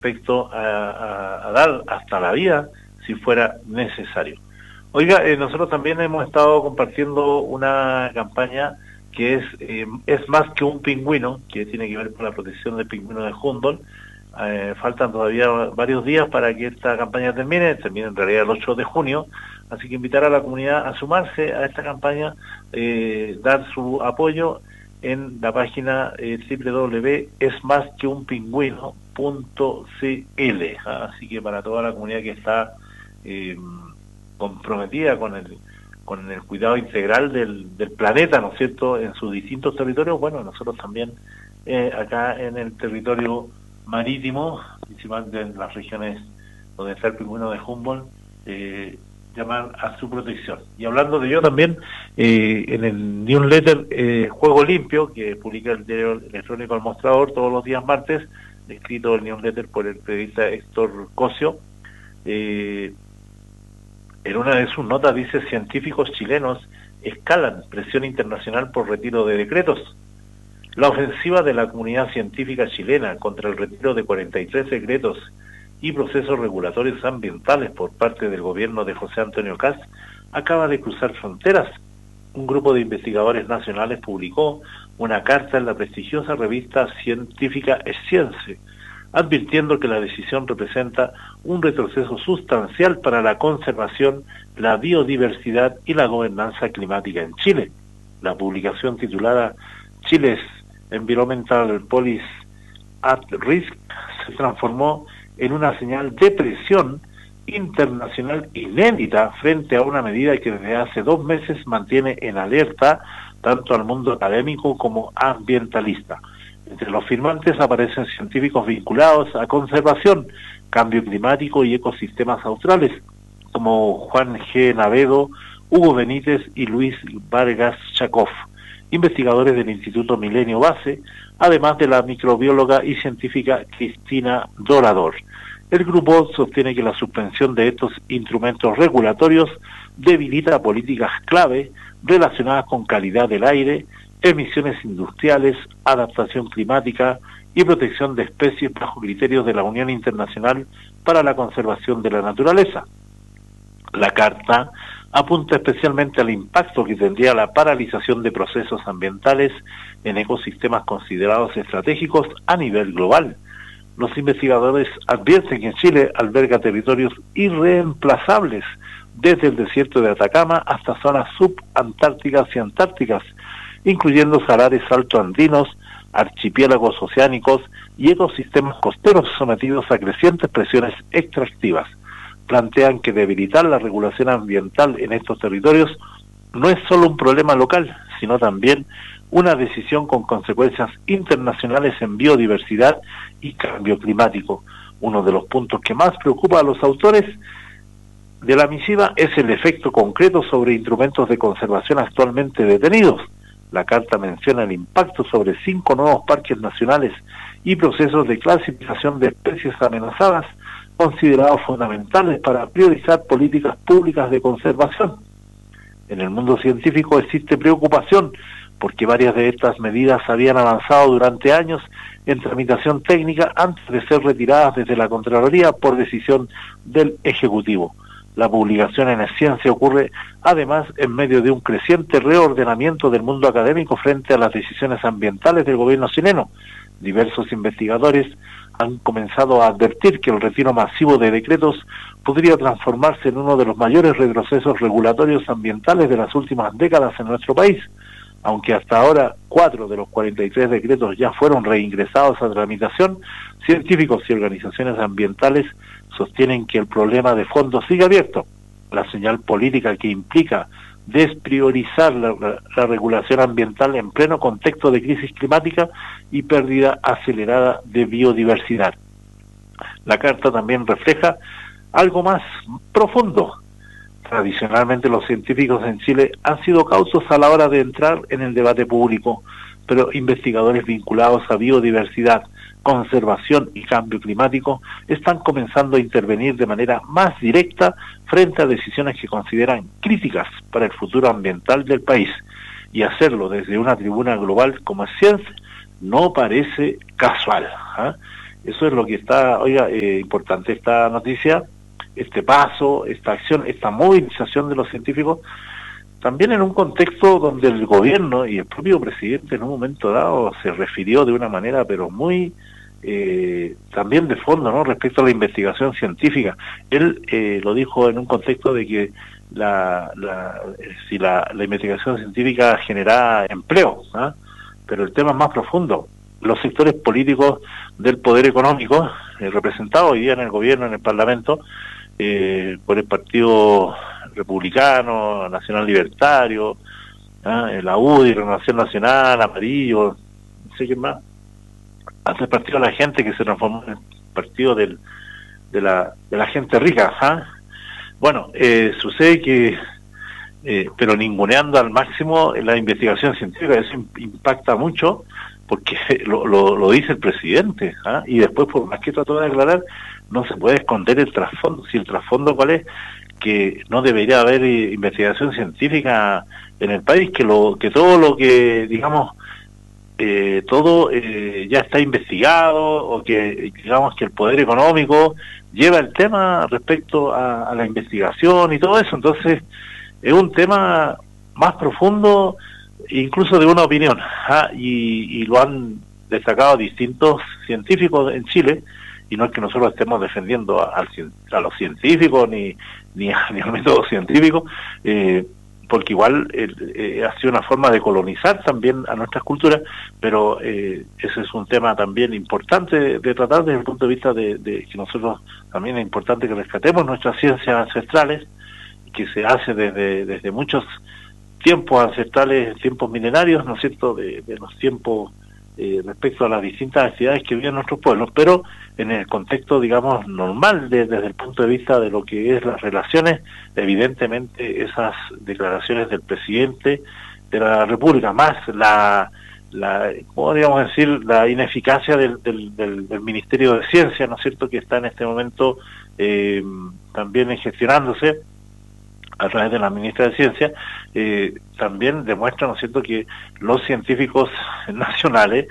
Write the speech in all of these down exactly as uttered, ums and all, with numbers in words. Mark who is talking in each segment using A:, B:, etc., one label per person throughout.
A: respecto a, a, a dar hasta la vida si fuera necesario. Oiga, eh, nosotros también hemos estado compartiendo una campaña que es eh, es más que un pingüino, que tiene que ver con la protección del pingüino de Humboldt. Eh, faltan todavía varios días para que esta campaña termine, termina en realidad el ocho de junio, así que invitar a la comunidad a sumarse a esta campaña, eh, dar su apoyo en la página eh, doble u doble u doble u punto es más que un pingüino punto c l. Así que para toda la comunidad que está eh, comprometida con el con el cuidado integral del, del planeta, ¿no es cierto?, en sus distintos territorios, bueno, nosotros también eh, acá en el territorio marítimo, principalmente en las regiones donde está el pingüino de Humboldt, eh, llamar a su protección. Y hablando de ello también, eh, en el newsletter eh, Juego Limpio, que publica el diario electrónico El Mostrador todos los días martes, escrito el newsletter por el periodista Héctor Cosio, eh, en una de sus notas dice: científicos chilenos escalan presión internacional por retiro de decretos. La ofensiva de la comunidad científica chilena contra el retiro de cuarenta y tres decretos y procesos regulatorios ambientales por parte del gobierno de José Antonio Kast acaba de cruzar fronteras. Un grupo de investigadores nacionales publicó una carta en la prestigiosa revista científica Science, advirtiendo que la decisión representa un retroceso sustancial para la conservación, la biodiversidad y la gobernanza climática en Chile. La publicación titulada Chile's Environmental Policy at Risk se transformó en una señal de presión internacional inédita frente a una medida que desde hace dos meses mantiene en alerta tanto al mundo académico como ambientalista. Entre los firmantes aparecen científicos vinculados a conservación, cambio climático y ecosistemas australes, como Juan G. Navedo, Hugo Benítez y Luis Vargas Chakov, investigadores del Instituto Milenio Base, además de la microbióloga y científica Cristina Dorador. El grupo sostiene que la suspensión de estos instrumentos regulatorios debilita políticas clave relacionadas con calidad del aire, emisiones industriales, adaptación climática y protección de especies bajo criterios de la Unión Internacional para la Conservación de la Naturaleza. La carta apunta especialmente al impacto que tendría la paralización de procesos ambientales en ecosistemas considerados estratégicos a nivel global. Los investigadores advierten que Chile alberga territorios irreemplazables, desde el desierto de Atacama hasta zonas subantárticas y antárticas, incluyendo salares altoandinos, archipiélagos oceánicos y ecosistemas costeros sometidos a crecientes presiones extractivas. Plantean que debilitar la regulación ambiental en estos territorios no es solo un problema local, sino también una decisión con consecuencias internacionales en biodiversidad y cambio climático. Uno de los puntos que más preocupa a los autores de la misiva es el efecto concreto sobre instrumentos de conservación actualmente detenidos. La carta menciona el impacto sobre cinco nuevos parques nacionales y procesos de clasificación de especies amenazadas, considerados fundamentales para priorizar políticas públicas de conservación. En el mundo científico existe preocupación porque varias de estas medidas habían avanzado durante años en tramitación técnica antes de ser retiradas desde la Contraloría por decisión del Ejecutivo. La publicación en Ciencia ocurre además en medio de un creciente reordenamiento del mundo académico frente a las decisiones ambientales del gobierno chileno. Diversos investigadores han comenzado a advertir que el retiro masivo de decretos podría transformarse en uno de los mayores retrocesos regulatorios ambientales de las últimas décadas en nuestro país. Aunque hasta ahora cuatro de los cuarenta y tres decretos ya fueron reingresados a tramitación, científicos y organizaciones ambientales sostienen que el problema de fondo sigue abierto. La señal política que implica despriorizar la, la, la regulación ambiental en pleno contexto de crisis climática y pérdida acelerada de biodiversidad. La carta también refleja algo más profundo. Tradicionalmente los científicos en Chile han sido cautos a la hora de entrar en el debate público, pero investigadores vinculados a biodiversidad, conservación y cambio climático están comenzando a intervenir de manera más directa frente a decisiones que consideran críticas para el futuro ambiental del país, y hacerlo desde una tribuna global como es Ciencia no parece casual, ¿eh? Eso es lo que está, oiga, eh, importante esta noticia, este paso, esta acción, esta movilización de los científicos, también en un contexto donde el gobierno y el propio presidente en un momento dado se refirió de una manera pero muy eh, también de fondo, ¿no?, respecto a la investigación científica. Él eh, lo dijo en un contexto de que la, la si la, la investigación científica genera empleo, ¿ah? Pero el tema es más profundo. Los sectores políticos del poder económico, eh, representados hoy día en el gobierno, en el Parlamento, eh, por el Partido Republicano, Nacional Libertario, ¿eh? la U D I, Renovación Nacional, Amarillo, no sé qué más, hasta el Partido de la Gente, que se transformó en el partido del, de, la, de la gente rica. ¿eh? Bueno, eh, sucede que, eh, pero ninguneando al máximo la investigación científica, eso impacta mucho, porque lo, lo, lo dice el presidente, ¿eh? Y después, por más que trató de aclarar, no se puede esconder el trasfondo. Si el trasfondo, ¿cuál es? Que no debería haber investigación científica en el país, que lo que todo lo que, digamos, eh, todo eh, ya está investigado, o que, digamos, que el poder económico lleva el tema respecto a, a la investigación y todo eso. Entonces, es un tema más profundo, incluso de una opinión, ¿ah? y, y lo han destacado distintos científicos en Chile, y no es que nosotros estemos defendiendo a, a los científicos ni, ni, a, ni al método científico, eh, porque igual eh, ha sido una forma de colonizar también a nuestras culturas, pero eh, ese es un tema también importante de, de tratar desde el punto de vista de, de que nosotros también es importante que rescatemos nuestras ciencias ancestrales, que se hace desde, desde muchos tiempos ancestrales, tiempos milenarios, ¿no es cierto?, de, de los tiempos eh, respecto a las distintas actividades que viven nuestros pueblos, pero en el contexto, digamos, normal, de, desde el punto de vista de lo que es las relaciones, evidentemente esas declaraciones del presidente de la República, más la, la podríamos decir, la ineficacia del, del, del, del Ministerio de Ciencia, ¿no es cierto?, que está en este momento eh, también gestionándose a través de la ministra de Ciencia, eh, también demuestra, ¿no es cierto?, que los científicos nacionales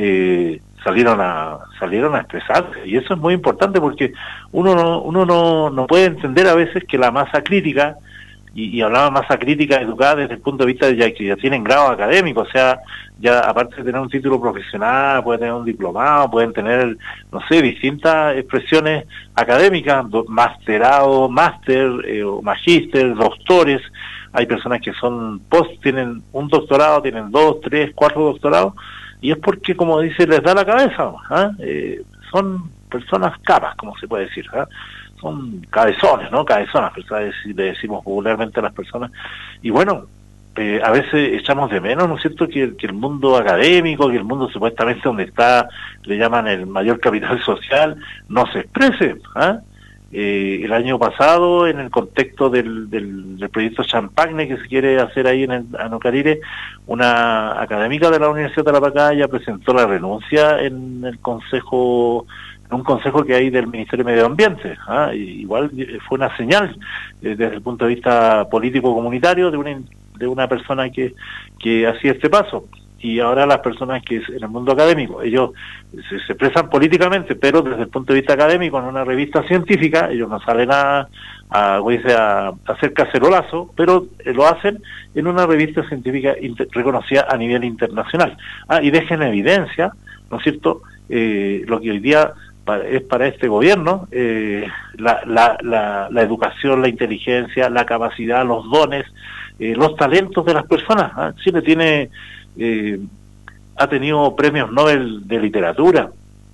A: eh, salieron a salieron a expresarse, y eso es muy importante, porque uno no, uno no, no puede entender a veces que la masa crítica, y, y hablaba masa crítica educada desde el punto de vista de ya que ya tienen grado académico, o sea, ya aparte de tener un título profesional, pueden tener un diplomado, pueden tener, no sé, distintas expresiones académicas, masterado, máster, eh, o magíster, doctores. Hay personas que son post, tienen un doctorado, tienen dos, tres, cuatro doctorados, y es porque, como dice, les da la cabeza, ¿eh? Eh, son personas capas, como se puede decir, ¿eh? Son cabezones, ¿no? Cabezonas, personas, le decimos popularmente a las personas. Y bueno, eh, a veces echamos de menos, ¿no es cierto?, que, que el mundo académico, que el mundo supuestamente donde está, le llaman el mayor capital social, no se exprese. ¿eh? Eh, el año pasado, en el contexto del, del, del proyecto Champagne que se quiere hacer ahí en el Anocarire, una académica de la Universidad de Tarapacá presentó la renuncia en el consejo, en un consejo que hay del Ministerio de Medio Ambiente. ¿ah? Y igual fue una señal eh, desde el punto de vista político-comunitario de una, de una persona que, que hacía este paso. Y ahora las personas que en el mundo académico, ellos se, se expresan políticamente, pero desde el punto de vista académico, en una revista científica, ellos no salen a, a, a, a hacer cacerolazo, pero eh, lo hacen en una revista científica inter, reconocida a nivel internacional. Ah, y dejen en evidencia, ¿no es cierto?, eh, lo que hoy día para, es para este gobierno, eh, la, la, la, la educación, la inteligencia, la capacidad, los dones, eh, los talentos de las personas. ¿ah? Chile tiene... Eh, ha tenido premios Nobel de literatura,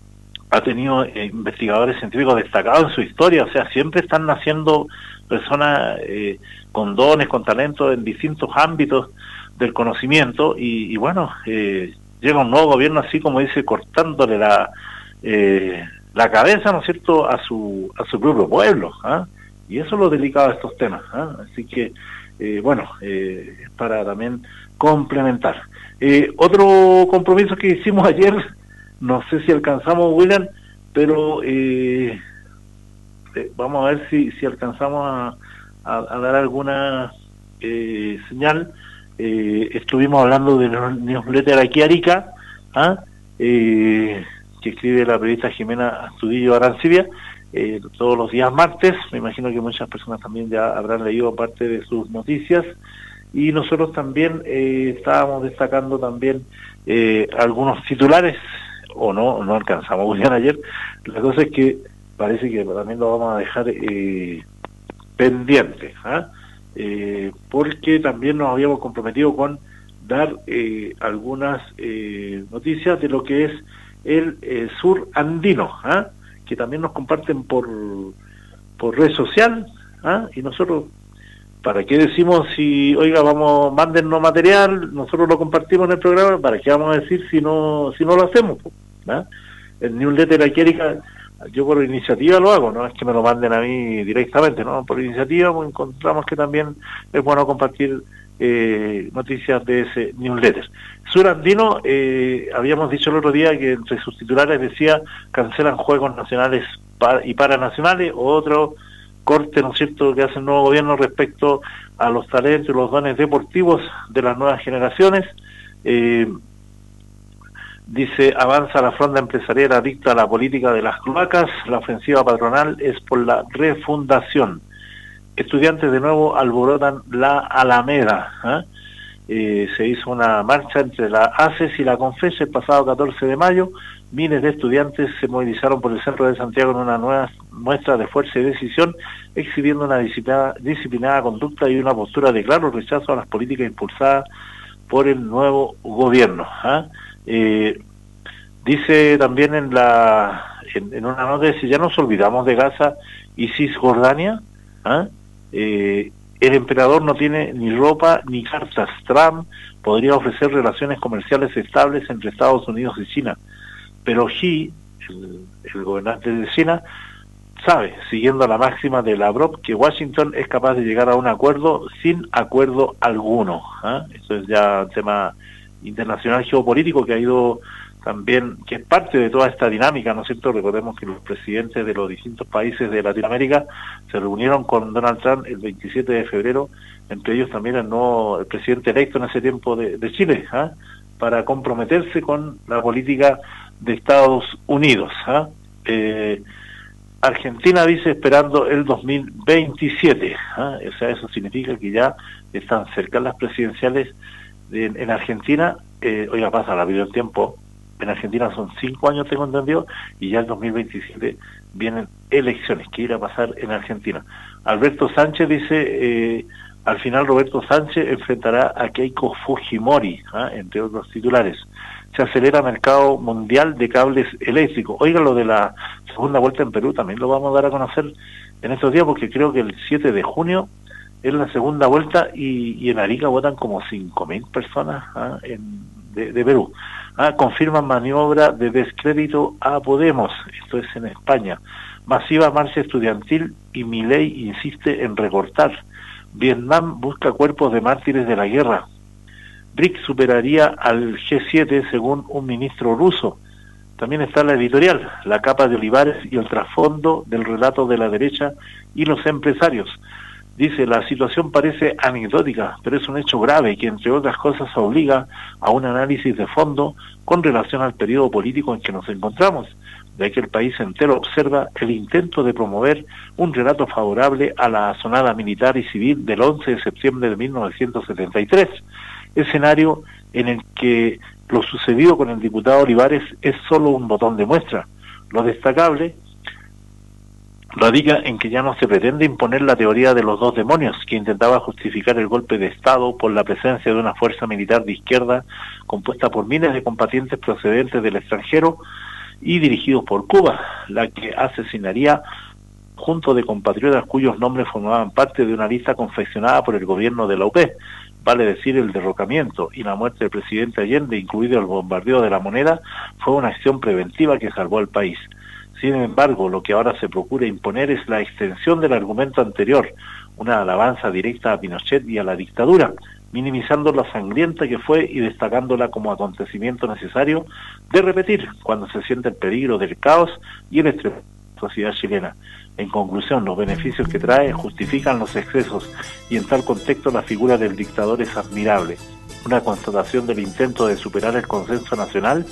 A: ha tenido eh, investigadores científicos destacados en su historia, o sea, siempre están naciendo personas eh, con dones, con talentos en distintos ámbitos del conocimiento, y, y bueno, eh, llega un nuevo gobierno así, como dice, cortándole la eh, la cabeza, ¿no es cierto?, a su a su propio pueblo, ¿ah? Y eso es lo delicado de estos temas, ¿ah? Así que, eh, bueno, eh, es para también complementar. Eh, otro compromiso que hicimos ayer, no sé si alcanzamos, William, pero eh, eh, vamos a ver si, si alcanzamos a, a, a dar alguna eh, señal. Eh, estuvimos hablando de los newsletter aquí Arica, ¿ah? eh, que escribe la periodista Jimena Astudillo Arancibia, eh, todos los días martes. Me imagino que muchas personas también ya habrán leído parte de sus noticias, y nosotros también eh, estábamos destacando también eh, algunos titulares, o no, no alcanzamos muy bien ayer. La cosa es que parece que también lo vamos a dejar eh, pendiente, ¿ah? eh, porque también nos habíamos comprometido con dar eh, algunas eh, noticias de lo que es el eh, sur andino, ¿ah? que también nos comparten por por red social, ¿ah? y nosotros, ¿para qué decimos si, oiga, vamos, mándennos material, nosotros lo compartimos en el programa? ¿Para qué vamos a decir si no si no lo hacemos? ¿Ah? El newsletter aquí, Erika, yo por iniciativa lo hago, no es que me lo manden a mí directamente, no, por iniciativa pues encontramos que también es bueno compartir eh, noticias de ese newsletter. Surandino, eh, habíamos dicho el otro día que entre sus titulares decía: cancelan juegos nacionales y paranacionales, o otro corte, ¿no es cierto?, que hace el nuevo gobierno respecto a los talentos y los dones deportivos de las nuevas generaciones. Eh, dice: avanza la fronda empresarial adicta a la política de las cloacas, la ofensiva patronal es por la refundación. Estudiantes de nuevo alborotan la Alameda. ¿eh? Eh, se hizo una marcha entre la ACES y la CONFES el pasado catorce de mayo. Miles de estudiantes se movilizaron por el centro de Santiago en una nueva muestra de fuerza y decisión, exhibiendo una disciplinada, disciplinada conducta y una postura de claro rechazo a las políticas impulsadas por el nuevo gobierno. ¿eh? Eh, dice también en la en, en una nota, dice: ya nos olvidamos de Gaza y Cisjordania. ¿eh? Eh, el emperador no tiene ni ropa ni cartas. Trump podría ofrecer relaciones comerciales estables entre Estados Unidos y China, pero Xi, el, el gobernante de China, sabe, siguiendo la máxima de Lavrov, que Washington es capaz de llegar a un acuerdo sin acuerdo alguno. ¿eh? Eso es ya un tema internacional geopolítico que ha ido también, que es parte de toda esta dinámica, ¿no es cierto? Recordemos que los presidentes de los distintos países de Latinoamérica se reunieron con Donald Trump el veintisiete de febrero, entre ellos también el nuevo el presidente electo en ese tiempo de, de Chile, ¿eh? para comprometerse con la política de Estados Unidos. ¿eh? Eh, Argentina dice esperando el dos mil veintisiete. ¿eh? O sea, eso significa que ya están cerca las presidenciales de, en Argentina. Eh, oiga, pasa rápido el tiempo. En Argentina son cinco años, tengo entendido, y ya en dos mil veintisiete vienen elecciones. ¿Qué irá a pasar en Argentina? Alberto Sánchez dice, eh, al final Roberto Sánchez enfrentará a Keiko Fujimori, ¿eh? entre otros titulares. Se acelera el mercado mundial de cables eléctricos. Oiga, lo de la segunda vuelta en Perú también lo vamos a dar a conocer en estos días, porque creo que el siete de junio es la segunda vuelta, y, y en Arica votan como cinco mil personas ¿eh? en, de, de Perú. Ah, confirman maniobra de descrédito a Podemos, esto es en España. Masiva marcha estudiantil y Milei insiste en recortar. Vietnam busca cuerpos de mártires de la guerra. B R I C superaría al G siete según un ministro ruso. También está la editorial, la capa de Olivares y el trasfondo del relato de la derecha y los empresarios. Dice: la situación parece anecdótica, pero es un hecho grave que, entre otras cosas, obliga a un análisis de fondo con relación al periodo político en que nos encontramos, ya que el país entero observa el intento de promover un relato favorable a la asonada militar y civil del once de septiembre de mil novecientos setenta y tres, escenario en el que lo sucedido con el diputado Olivares es solo un botón de muestra. Lo destacable radica en que ya no se pretende imponer la teoría de los dos demonios, que intentaba justificar el golpe de Estado por la presencia de una fuerza militar de izquierda compuesta por miles de combatientes procedentes del extranjero y dirigidos por Cuba, la que asesinaría junto de compatriotas cuyos nombres formaban parte de una lista confeccionada por el gobierno de la U P, vale decir el derrocamiento y la muerte del presidente Allende, incluido el bombardeo de La Moneda, fue una acción preventiva que salvó al país. Sin embargo, lo que ahora se procura imponer es la extensión del argumento anterior, una alabanza directa a Pinochet y a la dictadura, minimizando la sangrienta que fue y destacándola como acontecimiento necesario de repetir cuando se siente el peligro del caos y el estrés de la sociedad chilena. En conclusión, los beneficios que trae justifican los excesos, y en tal contexto la figura del dictador es admirable, una constatación del intento de superar el consenso nacional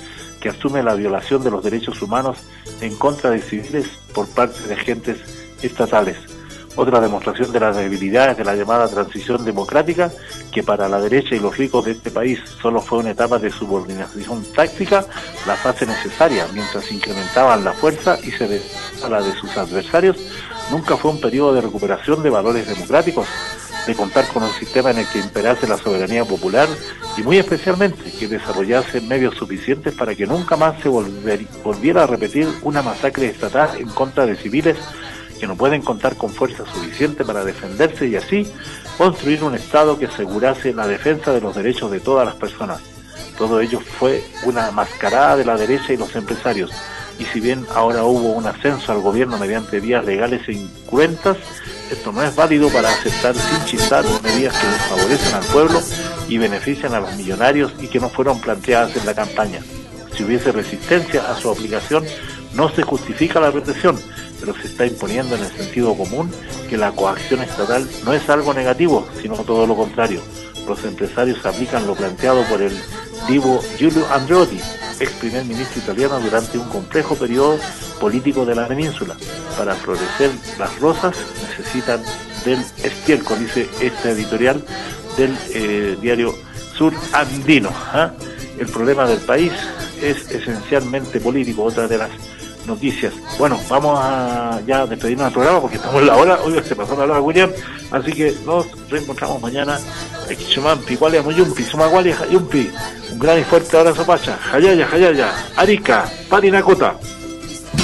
A: que asume la violación de los derechos humanos en contra de civiles por parte de agentes estatales. Otra demostración de las debilidades de la llamada transición democrática, que para la derecha y los ricos de este país solo fue una etapa de subordinación táctica, la fase necesaria mientras incrementaban la fuerza y se debilitaba la de sus adversarios, nunca fue un periodo de recuperación de valores democráticos, de contar con un sistema en el que imperase la soberanía popular y muy especialmente que desarrollase medios suficientes para que nunca más se volver, volviera a repetir una masacre estatal en contra de civiles que no pueden contar con fuerza suficiente para defenderse y así construir un Estado que asegurase la defensa de los derechos de todas las personas. Todo ello fue una mascarada de la derecha y los empresarios, y si bien ahora hubo un ascenso al gobierno mediante vías legales e incruentas, esto no es válido para aceptar sin chistar medidas que desfavorecen al pueblo y benefician a los millonarios y que no fueron planteadas en la campaña. Si hubiese resistencia a su aplicación, no se justifica la represión, pero se está imponiendo en el sentido común que la coacción estatal no es algo negativo, sino todo lo contrario. Los empresarios aplican lo planteado por el divo Giulio Andreotti, ex primer ministro italiano durante un complejo periodo político de la península. Para florecer las rosas necesitan del estiércol, dice este editorial del eh, diario Sur Andino. ¿eh? El problema del país es esencialmente político, otra de las noticias. Bueno, vamos a ya despedirnos del programa porque estamos en la hora. Hoy se pasó la hora, William, así que nos reencontramos mañana. Xumampi, Gualia, Muyumpi, Sumagualia, Yumpi. Un gran y fuerte abrazo, Pacha. Jayaya, Jayaya, Arica, Parinacota.